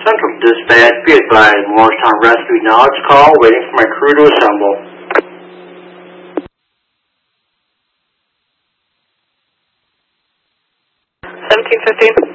Central Dispatch, be advised, Morristown Rescue acknowledge call, waiting for my crew to assemble. 1715.